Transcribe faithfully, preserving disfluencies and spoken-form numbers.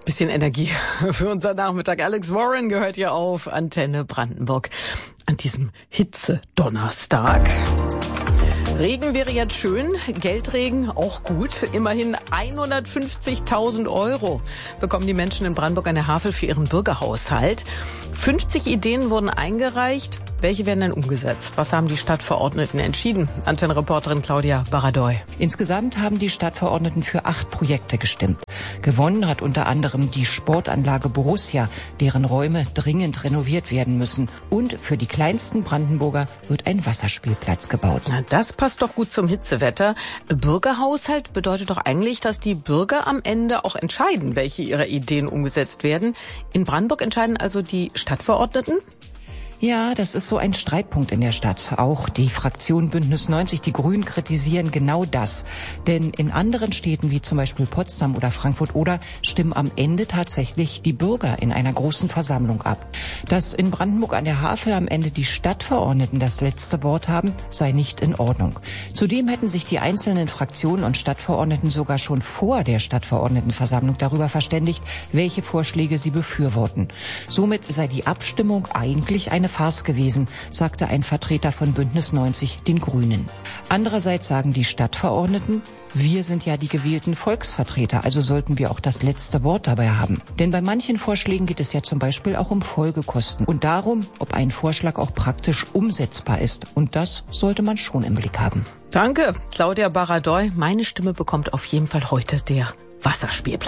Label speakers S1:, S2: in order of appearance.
S1: Bisschen Energie für unser Nachmittag. Alex Warren gehört hier auf Antenne Brandenburg an diesem Hitze-Donnerstag. Regen wäre jetzt schön, Geldregen auch gut. Immerhin hundertfünfzigtausend Euro bekommen die Menschen in Brandenburg an der Havel für ihren Bürgerhaushalt. fünfzig Ideen wurden eingereicht. Welche werden denn umgesetzt? Was haben die Stadtverordneten entschieden? Antenne-Reporterin Claudia Baradoy.
S2: Insgesamt haben die Stadtverordneten für acht Projekte gestimmt. Gewonnen hat unter anderem die Sportanlage Borussia, deren Räume dringend renoviert werden müssen. Und für die kleinsten Brandenburger wird ein Wasserspielplatz gebaut.
S1: Na, das passt doch gut zum Hitzewetter. Bürgerhaushalt bedeutet doch eigentlich, dass die Bürger am Ende auch entscheiden, welche ihrer Ideen umgesetzt werden. In Brandenburg entscheiden also die Stadtverordneten?
S2: Ja, das ist so ein Streitpunkt in der Stadt. Auch die Fraktion Bündnis neunzig, die Grünen, kritisieren genau das. Denn in anderen Städten wie zum Beispiel Potsdam oder Frankfurt oder stimmen am Ende tatsächlich die Bürger in einer großen Versammlung ab. Dass in Brandenburg an der Havel am Ende die Stadtverordneten das letzte Wort haben, sei nicht in Ordnung. Zudem hätten sich die einzelnen Fraktionen und Stadtverordneten sogar schon vor der Stadtverordnetenversammlung darüber verständigt, welche Vorschläge sie befürworten. Somit sei die Abstimmung eigentlich eine Farce gewesen, sagte ein Vertreter von Bündnis neunzig, den Grünen. Andererseits sagen die Stadtverordneten, wir sind ja die gewählten Volksvertreter, also sollten wir auch das letzte Wort dabei haben. Denn bei manchen Vorschlägen geht es ja zum Beispiel auch um Folgekosten und darum, ob ein Vorschlag auch praktisch umsetzbar ist. Und das sollte man schon im Blick haben.
S1: Danke, Claudia Baradoy. Meine Stimme bekommt auf jeden Fall heute der Wasserspielplatz.